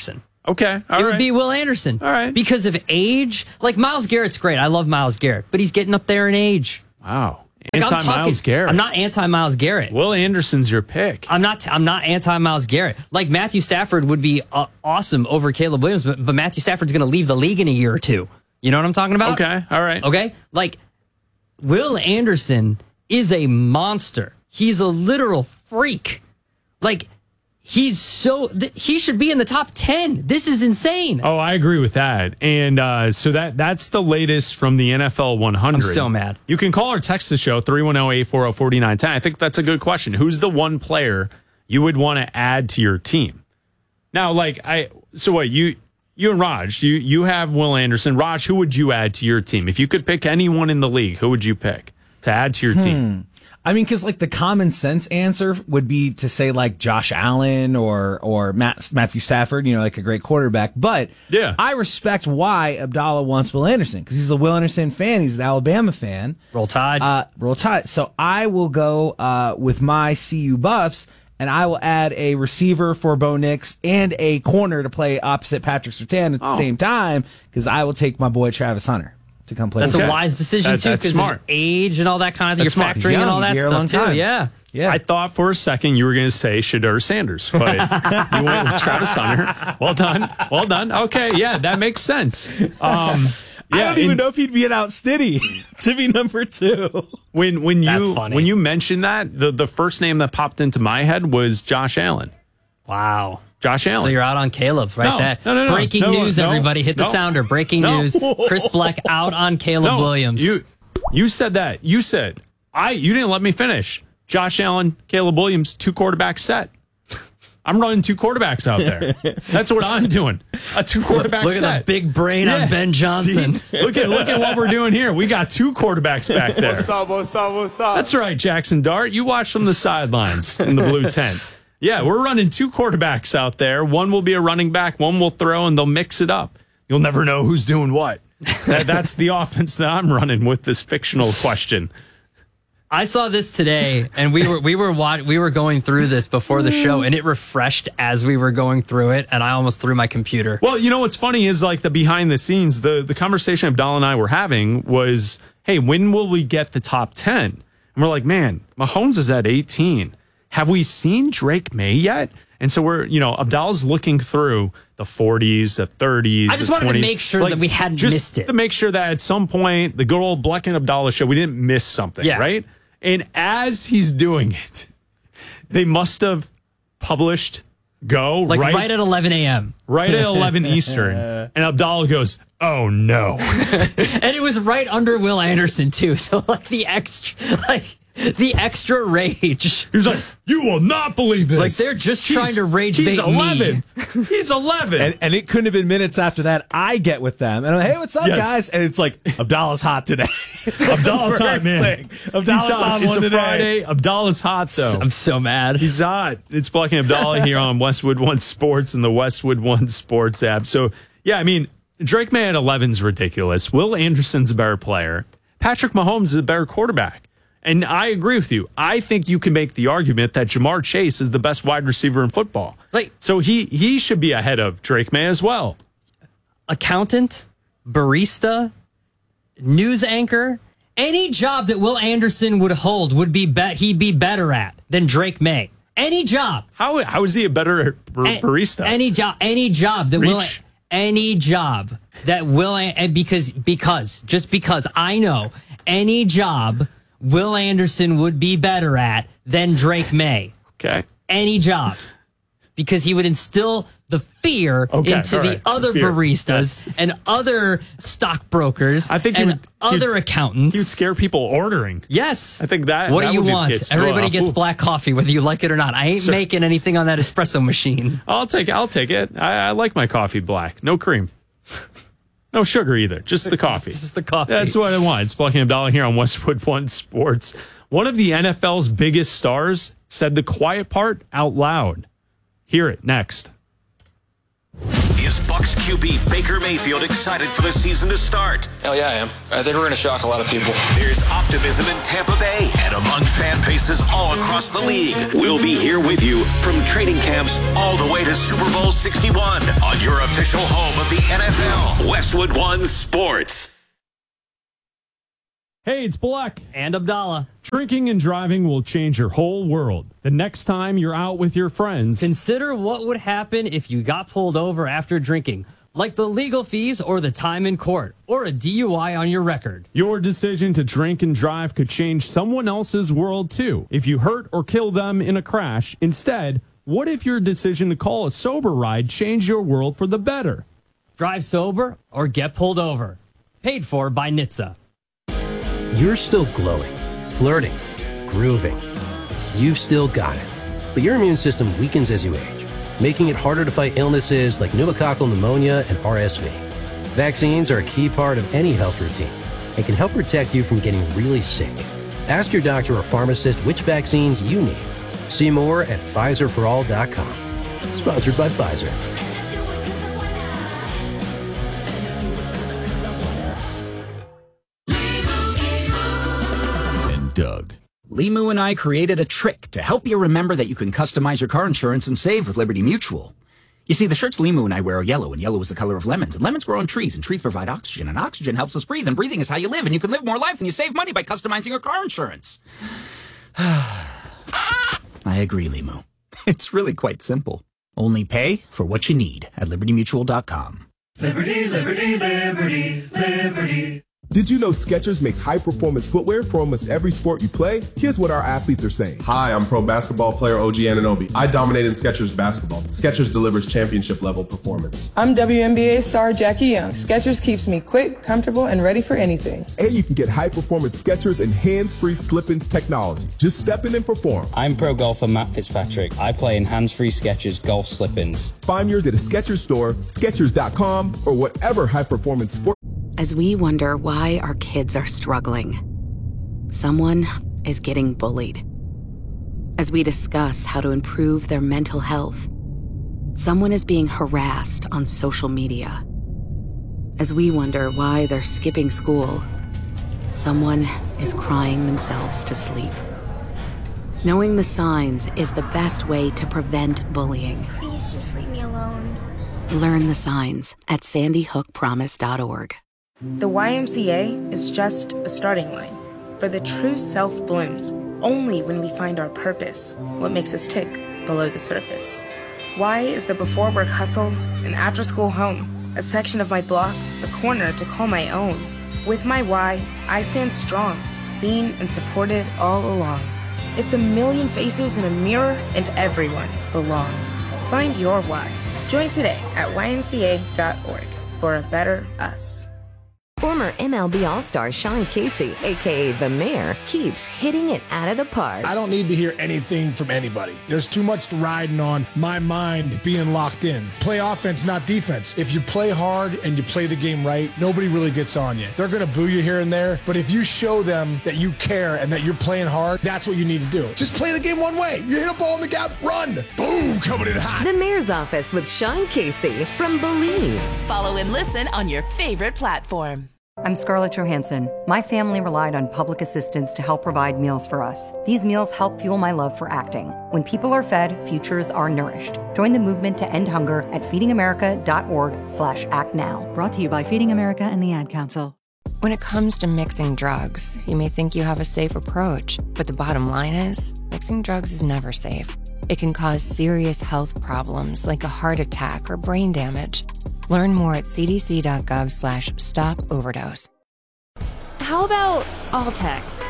Okay, all
it
right.
would be Will Anderson.
All right.
Because of age. Like, Myles Garrett's great. I love Myles Garrett. But he's getting up there in age.
Wow.
Like, I'm
Anti-Myles
talking-
Garrett.
I'm not anti-Myles Garrett.
Will Anderson's your pick.
I'm not. I'm not anti-Myles Garrett. Like, Matthew Stafford would be uh, awesome over Caleb Williams, but, but Matthew Stafford's going to leave the league in a year or two. You know what I'm talking about?
Okay, all right.
Okay, like Will Anderson is a monster. He's a literal freak. Like, he's so th- he should be in the top ten. This is insane.
Oh, I agree with that. And uh, so that that's the latest from the N F L one hundred.
I'm so mad.
You can call or text the show, three one zero, eight four zero, four nine one zero. I think that's a good question. Who's the one player you would want to add to your team? Now, like, I, so what, you, you and Raj, you, you have Will Anderson. Raj, who would you add to your team? If you could pick anyone in the league, who would you pick to add to your
Hmm.
team?
I mean, because like the common sense answer would be to say like Josh Allen or or Matt, Matthew Stafford, you know, like a great quarterback. But
yeah,
I respect why Abdallah wants Will Anderson because he's a Will Anderson fan. He's an Alabama fan.
Roll Tide.
Uh, roll Tide. So I will go uh, with my C U Buffs, and I will add a receiver for Bo Nix and a corner to play opposite Patrick Surtain at the
Oh.
same time because I will take my boy Travis Hunter to come play.
That's
with
a
me.
wise decision,
That-
too,
that's
because
smart.
of age and all that kind of thing.
That's
You're
smart.
factoring
He's
in all
young.
that
Here a long
stuff, too.
time.
Yeah.
Yeah.
I thought for a second you were going to say Shadur Sanders, but you went with Travis Hunter. Well done. Well done. Okay, yeah, that makes sense. Um,
I
yeah,
don't even
and
know if he'd be an out Stiddy to be number two.
when when
That's
you
funny.
when you mentioned that, the, the first name that popped into my head was Josh Allen.
Wow.
Josh Allen.
So you're out on Caleb right
No,
there.
no, no, no,
Breaking
no,
news,
no,
everybody. Hit the
no,
sounder. Breaking
no.
news. Chris Black out on Caleb
No,
Williams.
You you said that. You said I you didn't let me finish. Josh Allen, Caleb Williams, two quarterback set. I'm running two quarterbacks out there. That's what I'm doing. A two quarterback
Look
set.
at that big brain on Ben Johnson.
See? Look at look at what we're doing here. We got two quarterbacks back there.
What's up, what's up, what's up?
That's right, Jackson Dart. You watch from the sidelines in the blue tent. Yeah, we're running two quarterbacks out there. One will be a running back, one will throw, and they'll mix it up. You'll never know who's doing what. That, that's the offense that I'm running with this fictional question.
I saw this today, and we were we were wa- we were going through this before the show, and it refreshed as we were going through it, and I almost threw my computer.
Well, you know what's funny is like the behind the scenes, the, the conversation Abdallah and I were having was, hey, when will we get the top ten? And we're like, man, Mahomes is at eighteen. Have we seen Drake May yet? And so we're, you know, Abdallah's looking through the forties, the thirties,
I just
the
wanted to
twenties.
make sure that we hadn't
just
missed it.
To make sure that at some point, the good old Black and Abdallah show, we didn't miss something,
Yeah.
right? And as he's doing it, they must have published Go
Like right,
right
at eleven a.m.
right at eleven Eastern. And Abdallah goes, oh no.
And it was right under Will Anderson too. So like the extra, like the extra rage.
He was like, you will not believe this.
Like they're just
He's-
trying to rage
He's
bait me.
eleven. He's eleven.
And, and it couldn't have been minutes after that. I get with them and I'm like, hey, what's up,
Yes.
guys? And it's like, Abdallah's hot today.
Abdallah's hot, man.
Abdallah's
He's hot.
on
It's
one
a
today.
Friday. Abdallah's hot, though.
I'm so mad.
He's hot. It's Black and Abdallah here on Westwood One Sports and the Westwood One Sports app. So, yeah, I mean, Drake May at eleven is ridiculous. Will Anderson's a better player. Patrick Mahomes is a better quarterback. And I agree with you. I think you can make the argument that Jamar Chase is the best wide receiver in football.
Like,
so he he should be ahead of Drake May as well.
Accountant, barista, news anchor, any job that Will Anderson would hold would be bet he'd be better at than Drake May. Any job.
How how is he a better bar-
A-
barista?
Any job. Any job that will.
Reach.
Any job that will. And because because just because I know any job Will Anderson would be better at than Drake May.
Okay.
Any job. Because he would instill the fear
Okay,
into
all
the
right.
other
Fear.
baristas
Yes.
and other stockbrokers
I think he
and
would-
other
he'd-
accountants.
You'd scare people ordering.
Yes.
I think that.
What
that
do you
would be
want?
kids.
Everybody
Oh,
gets
ooh.
black coffee, whether you like it or not. I ain't
Sir.
making anything on that espresso machine.
I'll take. I'll take it. I, I like my coffee black, no cream, no sugar either. Just the coffee.
Just the coffee.
That's what I want. It's Black and Abdallah here on Westwood One Sports. One of the N F L's biggest stars said the quiet part out loud. Hear it next.
Is Bucks Q B Baker Mayfield excited for the season to start?
Hell yeah, I am. I think we're going to shock a lot of people.
There's optimism in Tampa Bay and a among fan bases all across the league. We'll be here with you from training camps all the way to Super Bowl sixty-one on your official home of the N F L, Westwood One Sports.
Hey, it's Black.
And Abdallah.
Drinking and driving will change your whole world. The next time you're out with your friends,
consider what would happen if you got pulled over after drinking, like the legal fees or the time in court, or a D U I on your record.
Your decision to drink and drive could change someone else's world, too. If you hurt or kill them in a crash, instead, what if your decision to call a sober ride changed your world for the better?
Drive sober or get pulled over. Paid for by N H T S A.
You're still glowing, flirting, grooving. You've still got it. But your immune system weakens as you age, making it harder to fight illnesses like pneumococcal pneumonia and R S V. Vaccines are a key part of any health routine and can help protect you from getting really sick. Ask your doctor or pharmacist which vaccines you need. See more at Pfizer for all dot com. Sponsored by Pfizer.
Doug. Limu and I created a trick to help you remember that you can customize your car insurance and save with Liberty Mutual. You see, the shirts Limu and I wear are yellow, and yellow is the color of lemons, and lemons grow on trees, and trees provide oxygen, and oxygen helps us breathe, and breathing is how you live, and you can live more life, and you save money by customizing your car insurance. I agree, Limu. It's really quite simple. Only pay for what you need at liberty mutual dot com.
Liberty, liberty, liberty, liberty.
Did you know Skechers makes high-performance footwear for almost every sport you play? Here's what our athletes are saying.
Hi, I'm pro basketball player O G Anunoby. I dominate in Skechers basketball. Skechers delivers championship-level performance.
I'm W N B A star Jackie Young. Skechers keeps me quick, comfortable, and ready for anything.
And you can get high-performance Skechers and hands-free slip-ins technology. Just step in and perform.
I'm pro golfer Matt Fitzpatrick. I play in hands-free Skechers golf slip-ins.
Find yours at a Skechers store, Skechers dot com, or whatever high-performance sport.
As we wonder why our kids are struggling, someone is getting bullied. As we discuss how to improve their mental health, someone is being harassed on social media. As we wonder why they're skipping school, someone is crying themselves to sleep. Knowing the signs is the best way to prevent bullying.
Please just leave me alone.
Learn the signs at sandy hook promise dot org.
The Y M C A is just a starting line, for the true self blooms only when we find our purpose, what makes us tick below the surface. Y is the before work hustle, an after school home, a section of my block, a corner to call my own. With my Y, I stand strong, seen and supported all along. It's a million faces in a mirror, and everyone belongs. Find your Y. Join today at Y M C A dot org for a better us.
Former M L B All-Star Sean Casey, a k a. The Mayor, keeps hitting it out of the park.
I don't need to hear anything from anybody. There's too much riding on my mind being locked in. Play offense, not defense. If you play hard and you play the game right, nobody really gets on you. They're going to boo you here and there, but if you show them that you care and that you're playing hard, that's what you need to do. Just play the game one way. You hit a ball in the gap, run. Boom, coming in hot.
The Mayor's Office with Sean Casey from Believe.
Follow and listen on your favorite platform.
I'm Scarlett Johansson. My family relied on public assistance to help provide meals for us. These meals help fuel my love for acting. When people are fed, futures are nourished. Join the movement to end hunger at feeding america dot org slash act now.
Brought to you by Feeding America and the Ad Council.
When it comes to mixing drugs, you may think you have a safe approach, but the bottom line is, mixing drugs is never safe. It can cause serious health problems like a heart attack or brain damage. Learn more at c d c dot gov slash stop overdose.
How about all text?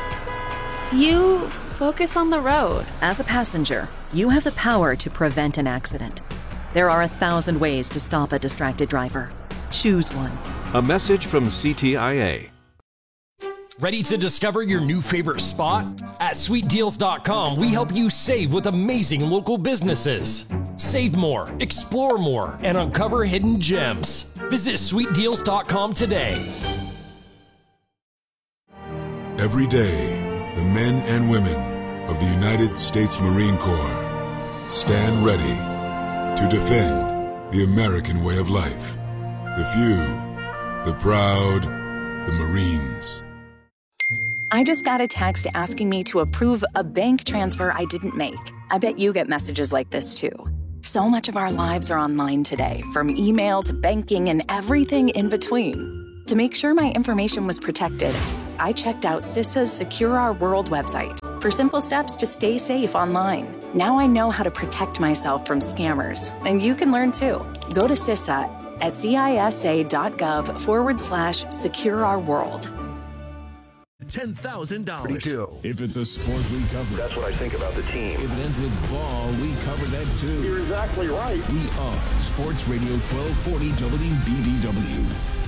You focus on the road.
As a passenger, you have the power to prevent an accident. There are a thousand ways to stop a distracted driver. Choose one.
A message from C T I A.
Ready to discover your new favorite spot? At sweet deals dot com, we help you save with amazing local businesses. Save more, explore more, and uncover hidden gems. Visit sweet deals dot com today.
Every day, the men and women of the United States Marine Corps stand ready to defend the American way of life. The few, the proud, the Marines.
I just got a text asking me to approve a bank transfer I didn't make. I bet you get messages like this too. So much of our lives are online today, from email to banking and everything in between. To make sure my information was protected, I checked out CISA's Secure Our World website for simple steps to stay safe online. Now I know how to protect myself from scammers, and you can learn too. Go to CISA at cisa.gov forward slash secure our world.
ten thousand dollars.
If it's a sport, we cover it.
That's what I think about the team.
If it ends with ball, we cover that too.
You're exactly right.
We are Sports Radio twelve forty W B B W.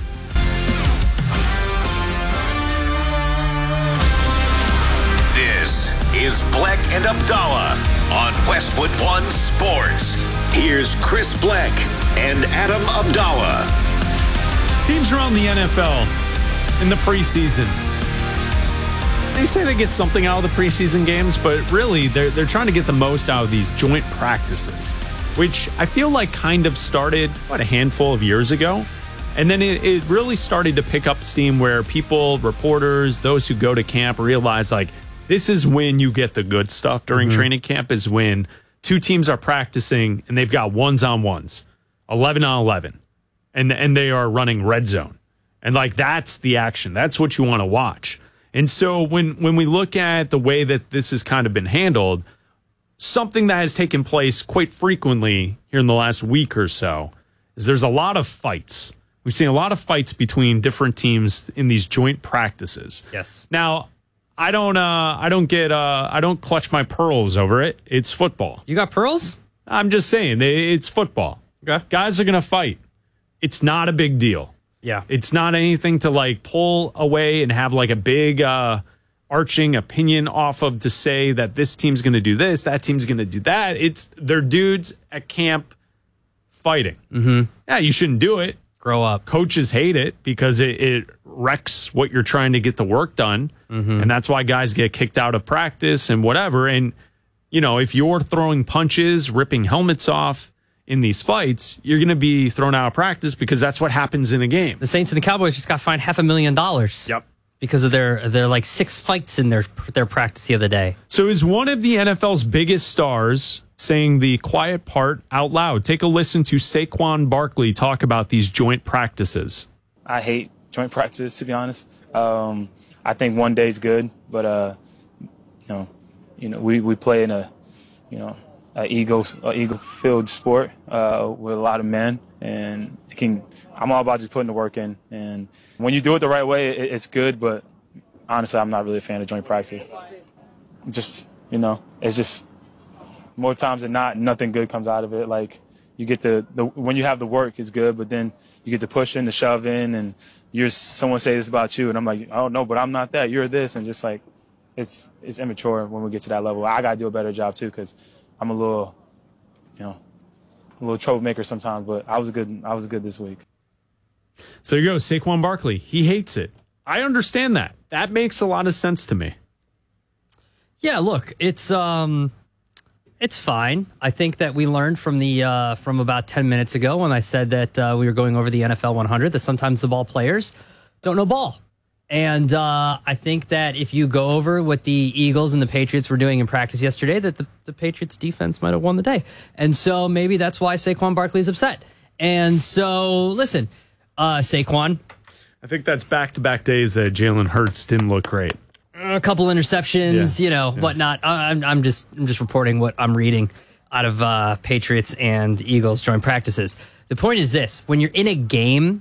This is Bleck and Abdallah on Westwood One Sports. Here's Chris Bleck and Adam Abdallah.
Teams around the N F L in the preseason, they say they get something out of the preseason games, but really they're, they're trying to get the most out of these joint practices, which I feel like kind of started what, a handful of years ago. And then it, it really started to pick up steam where people, reporters, those who go to camp realize like, this is when you get the good stuff during mm-hmm. training camp, is when two teams are practicing and they've got ones on ones, eleven on eleven, and, and they are running red zone. And like, that's the action. That's what you want to watch. And so when, when we look at the way that this has kind of been handled, something that has taken place quite frequently here in the last week or so is there's a lot of fights. We've seen a lot of fights between different teams in these joint practices.
Yes.
Now, I don't uh, I don't get uh, I don't clutch my pearls over it. It's football.
You got pearls?
I'm just saying, it's football.
Okay.
Guys are going to fight. It's not a big deal.
Yeah.
It's not anything to like pull away and have like a big uh, arching opinion off of to say that this team's going to do this, that team's going to do that. It's they're dudes at camp fighting.
Mm-hmm.
Yeah, you shouldn't do it.
Grow up.
Coaches hate it because it, it wrecks what you're trying to get the work done.
Mm-hmm.
And that's why guys get kicked out of practice and whatever. And, you know, if you're throwing punches, ripping helmets off in these fights, you're going to be thrown out of practice because that's what happens in a game.
The Saints and the Cowboys just got fined half a million dollars.
Yep.
Because of their, their like six fights in their their practice the other day.
So is one of the N F L's biggest stars saying the quiet part out loud? Take a listen to Saquon Barkley talk about these joint practices.
I hate joint practices, to be honest. Um, I think one day's good, but uh, you know, you know, we, we play in a, you know, a ego a ego-filled sport uh, with a lot of men, and it can. I'm all about just putting the work in, and when you do it the right way, it, it's good. But honestly, I'm not really a fan of joint practice. Just you know, it's just more times than not, nothing good comes out of it. Like you get the, the when you have the work, it's good, but then you get the push in, the shove in, and you're someone say this about you, and I'm like, oh no, but I'm not that. You're this, and just like it's it's immature when we get to that level. I gotta do a better job too, because I'm a little, you know, a little troublemaker sometimes. But I was good. I was good this week.
So there you go, Saquon Barkley. He hates it. I understand that. That makes a lot of sense to me.
Yeah, look, it's um, it's fine. I think that we learned from the uh, from about ten minutes ago when I said that uh, we were going over the N F L one hundred that sometimes the ball players don't know ball. And uh, I think that if you go over what the Eagles and the Patriots were doing in practice yesterday, that the, the Patriots defense might have won the day. And so maybe that's why Saquon Barkley is upset. And so, listen, uh, Saquon.
I think that's back-to-back days that Jalen Hurts didn't look great.
A couple interceptions, yeah. you know,
yeah.
whatnot. I'm, I'm just I'm just reporting what I'm reading out of uh, Patriots and Eagles joint practices. The point is this. When you're in a game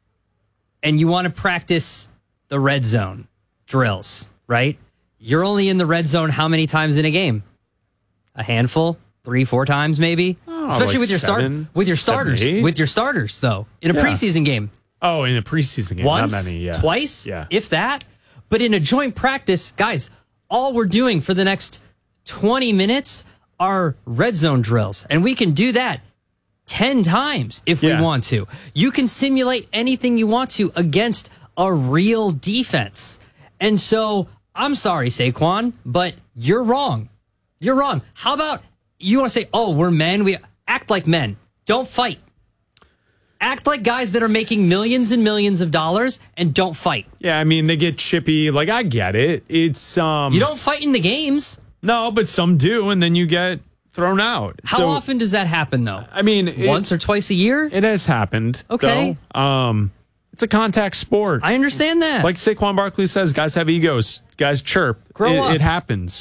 and you want to practice the red zone drills, right? You're only in the red zone how many times in a game? A handful, three, four times maybe.
Oh,
Especially
like
with your
seven,
start with your starters,
seven,
with your starters though. In a
yeah.
preseason game.
Oh, in a preseason game,
once,
not many, yeah.
twice,
yeah.
if that. But in a joint practice, guys, all we're doing for the next twenty minutes are red zone drills, and we can do that ten times if
yeah.
we want to. You can simulate anything you want to against a real defense. And so, I'm sorry, Saquon, but you're wrong. You're wrong. How about you want to say, oh, we're men? We act like men. Don't fight. act like guys that are making millions and millions of dollars and don't fight.
Yeah, I mean, they get chippy. Like, I get it. It's um,
You don't fight in the games.
No, but some do, and then you get thrown out.
How
so,
often does that happen, though?
I mean, it,
once or twice a year?
It has happened.
Okay.
Though. Um, it's a contact sport.
I understand that.
Like Saquon Barkley says, guys have egos. Guys chirp.
Grow
it,
up.
It happens.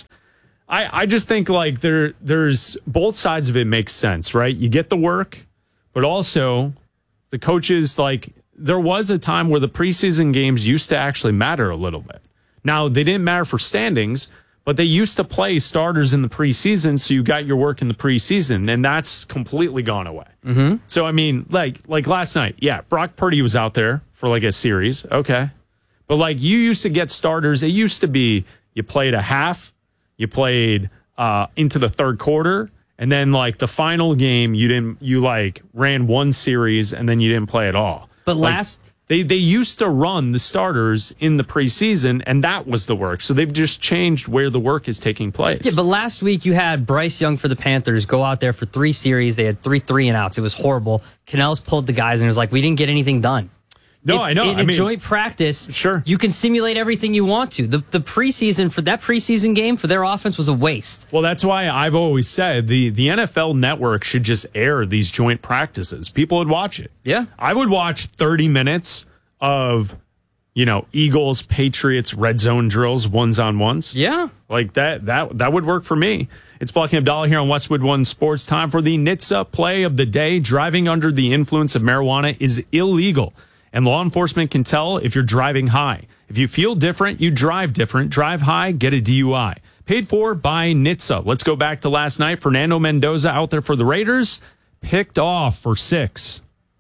I, I just think like there there's both sides of it makes sense, right? You get the work, but also the coaches, like there was a time where the preseason games used to actually matter a little bit. Now, they didn't matter for standings, but they used to play starters in the preseason, so you got your work in the preseason, and that's completely gone away.
Mm-hmm.
So, I mean, like like last night, yeah, Brock Purdy was out there for like a series, okay. But like you used to get starters, it used to be you played a half, you played uh, into the third quarter, and then like the final game, you didn't you like ran one series and then you didn't play at all.
But
like,
last
they they used to run the starters in the preseason, and that was the work. So they've just changed where the work is taking place.
Yeah, but last week you had Bryce Young for the Panthers go out there for three series. They had three three and outs. It was horrible. Cannell's pulled the guys and was like, we didn't get anything done.
No,
if,
I know.
In
I
a
mean,
joint practice,
sure,
you can simulate everything you want to. The the preseason for that preseason game for their offense was a waste.
Well, that's why I've always said the the N F L Network should just air these joint practices. People would watch it.
Yeah,
I would watch thirty minutes of, you know, Eagles, Patriots, red zone drills, ones on ones.
Yeah,
like that. That that would work for me. It's Blocking Abdallah here on Westwood One Sports. Time for the N H T S A play of the day. Driving under the influence of marijuana is illegal, and law enforcement can tell if you're driving high. If you feel different, you drive different. Drive high, get a D U I. Paid for by N H T S A. Let's go back to last night. Fernando Mendoza out there for the Raiders. Picked off for six.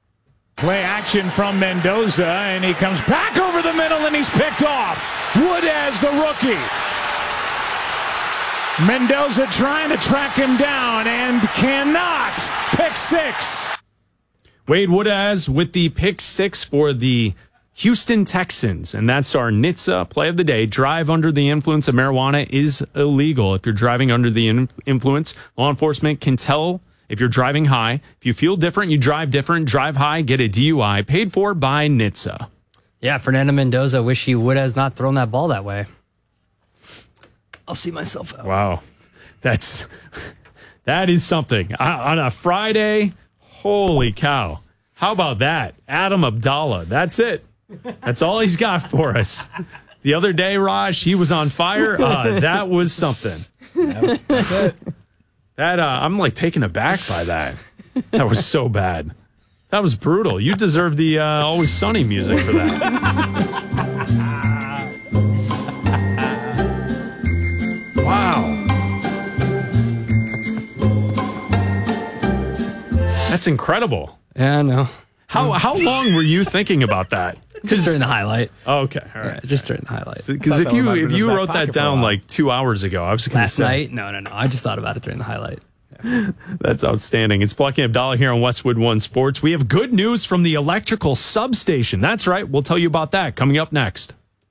Play action from Mendoza, and he comes back over the middle, and he's picked off. Woodaz, the rookie. Mendoza trying to track him down and cannot. Pick six.
Wade Woodaz with the pick six for the Houston Texans. And that's our N H T S A play of the day. Drive under the influence of marijuana is illegal. If you're driving under the in- influence, law enforcement can tell if you're driving high. If you feel different, you drive different. Drive high, get a D U I. Paid for by N H T S A.
Yeah, Fernando Mendoza, wish he would have not thrown that ball that way. I'll see myself out.
Wow. That's, that is something. On a Friday, holy cow. How about that? Adam Abdallah. That's it. That's all he's got for us. The other day, Raj, he was on fire. Uh, that was something.
That's it.
That uh, I'm like taken aback by that. That was so bad. That was brutal. You deserve the uh, Always Sunny music for that. Wow. That's incredible.
Yeah, I know.
How how long were you thinking about that?
Just during the highlight.
Oh, okay, all right.
Yeah, just during the highlight.
Because if you if you wrote that down like two hours ago, I was going to
Last
say.
night? No, no, no. I just thought about it during the highlight.
Yeah. That's outstanding. It's Blocking Abdallah here on Westwood One Sports. We have good news from the electrical substation. That's right. We'll tell you about that coming up next.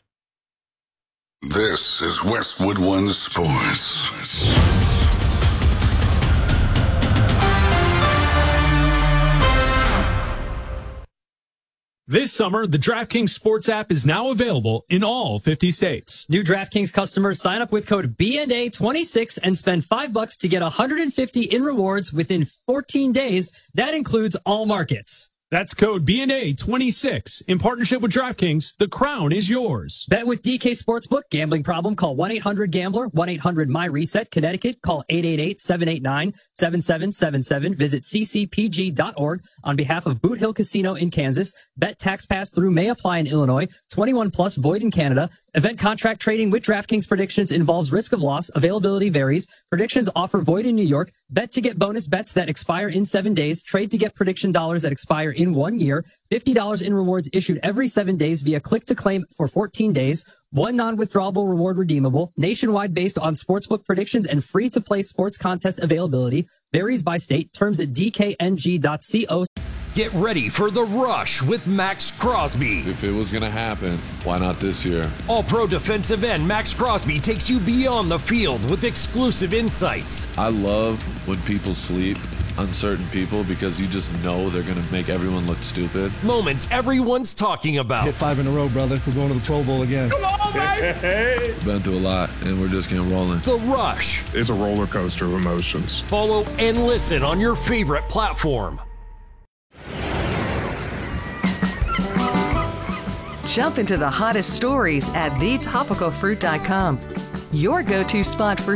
This is Westwood One Sports.
This summer, the DraftKings Sports app is now available in all fifty states.
New DraftKings customers sign up with code B N A twenty-six and spend five bucks to get one hundred fifty in rewards within fourteen days. That includes all markets.
That's code B N A twenty-six. In partnership with DraftKings, the crown is yours.
Bet with D K Sportsbook. Gambling problem? Call one eight hundred gambler, one eight hundred my reset. Connecticut, call eight eight eight, seven eight nine, seven seven seven seven. Visit c c p g dot org on behalf of Boot Hill Casino in Kansas. Bet tax pass through may apply in Illinois. twenty-one plus void in Canada. Event contract trading with DraftKings predictions involves risk of loss. Availability varies. Predictions offer void in New York. Bet to get bonus bets that expire in seven days. Trade to get prediction dollars that expire in one year. fifty dollars in rewards issued every seven days via click to claim for fourteen days. One non-withdrawable reward redeemable. Nationwide based on sportsbook predictions and free to play sports contest availability. Varies by state. Terms at d k n g dot co.
Get ready for The Rush with Max Crosby.
If it was going to happen, why not this year?
All-pro defensive end Max Crosby takes you beyond the field with exclusive insights.
I love when people sleep uncertain people because you just know they're going to make everyone look stupid.
Moments everyone's talking about.
Hit five in a row, brother. We're going to the Pro Bowl again.
Come on, baby!
Been through a lot, and we're just getting rolling.
The Rush.
It's a roller coaster of emotions.
Follow and listen on your favorite platform.
Jump into the hottest stories at the topical fruit dot com. Your go-to spot for